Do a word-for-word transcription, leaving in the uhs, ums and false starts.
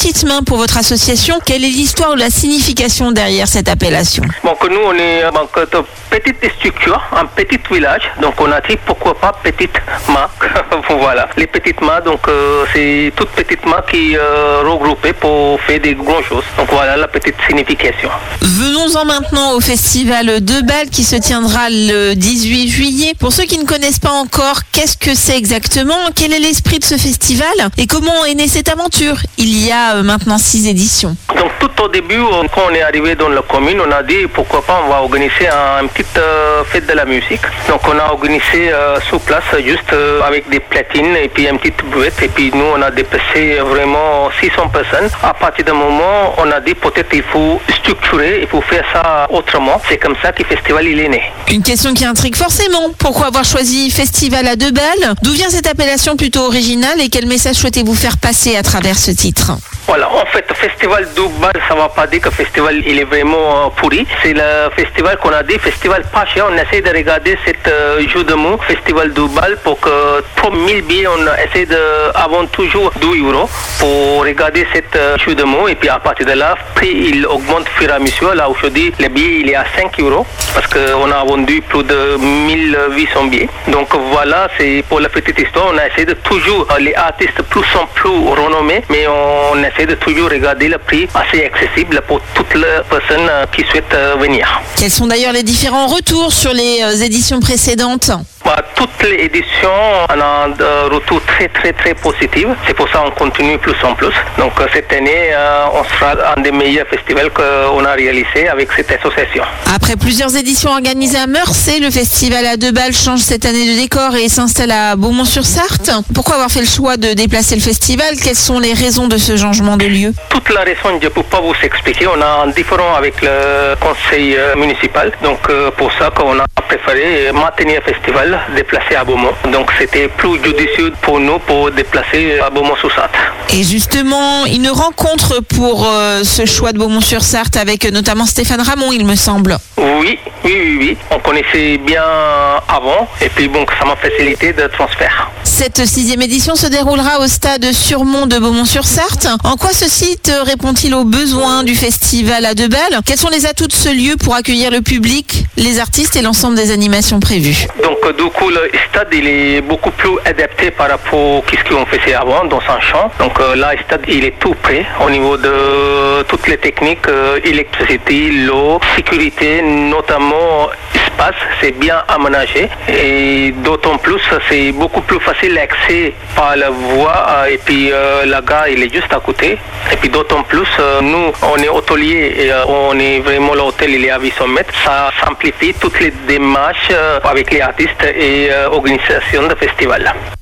Petites Mains pour votre association. Quelle est l'histoire ou la signification derrière cette appellation? Donc nous, on est donc, de petite structure, un petit village. Donc on a dit pourquoi pas Petites Mains. Voilà, les Petites Mains, donc euh, c'est toutes petites mains qui euh, regroupées pour faire des grandes choses. Donc voilà la petite signification. Venons-en maintenant au festival de Bâle qui se tiendra le dix-huit juillet. Pour ceux qui ne connaissent pas encore, qu'est-ce que c'est exactement? Quel est l'esprit de ce festival? Et comment est née cette aventure? Il y a euh, maintenant six éditions. Donc tout au début, quand on est arrivé dans la commune, on a dit pourquoi pas on va organiser un, une petite euh, fête de la musique. Donc on a organisé euh, sur place juste euh, avec des platines et puis une petite buvette. Et puis nous, on a dépassé vraiment six cents personnes. À partir d'un moment, on a dit peut-être il faut structurer, il faut faire ça autrement. C'est comme ça que le festival il est né. Une question qui intrigue forcément. Pourquoi avoir choisi Festival à deux balles? D'où vient cette appellation plutôt originale et quel message souhaitez-vous faire passer à travers ce titre? Voilà, en fait, festival de Bâle, ça ne va pas dire que le festival il est vraiment euh, pourri. C'est le festival qu'on a dit, festival pas cher. On essaie de regarder cet euh, jeu de mots, festival de Bâle, pour que trois mille billets, on essaie de avant toujours deux euros pour regarder cet euh, jeu de mots. Et puis à partir de là, le prix il augmente au fur et à mesure. Là aujourd'hui, le billet il est à cinq euros parce qu'on a vendu plus de mille huit cents billets. Donc voilà, c'est pour la petite histoire. On a essayé de toujours, euh, les artistes plus sont plus renommés, mais on essaie de toujours regarder le prix assez accessible pour toutes les personnes qui souhaitent venir. Quels sont d'ailleurs les différents retours sur les éditions précédentes? Bah, toutes les éditions, on a un retour très très très positif. C'est pour ça qu'on continue plus en plus. Donc cette année, euh, on sera un des meilleurs festivals qu'on a réalisé avec cette association. Après plusieurs éditions organisées à Meursault, le festival à deux balles change cette année de décor et s'installe à Beaumont-sur-Sarthe. Pourquoi avoir fait le choix de déplacer le festival? Quelles sont les raisons de ce changement de lieu? Toute la raison, je ne peux pas vous expliquer. On a un différent avec le conseil municipal. Donc euh, pour ça qu'on a préféré maintenir le festival déplacé à Beaumont. Donc c'était plus judicieux pour nous pour déplacer à Beaumont-sur-Sarthe. Et justement, une rencontre pour euh, ce choix de Beaumont-sur-Sarthe avec notamment Stéphane Ramon, il me semble. Oui, oui, oui, oui. On connaissait bien avant et puis bon, ça m'a facilité de transfert. Cette sixième édition se déroulera au stade Surmont de Beaumont-sur-Sarthe. En quoi ce site répond-il aux besoins du festival à deux balles? Quels sont les atouts de ce lieu pour accueillir le public, les artistes et l'ensemble des animations prévues? Donc du coup, le stade il est beaucoup plus adapté par rapport à ce qu'on faisait avant dans un champ. Donc euh, là, le stade il est tout prêt au niveau de toutes les techniques, euh, électricité, l'eau, sécurité, notamment espace, c'est bien aménagé et d'autant plus c'est beaucoup plus facile d'accès par la voie et puis euh, la gare il est juste à côté et puis d'autant plus euh, nous on est hôtelier et euh, on est vraiment l'hôtel il est à huit cents mètres, ça simplifie toutes les démarches euh, avec les artistes et euh, organisation de festival.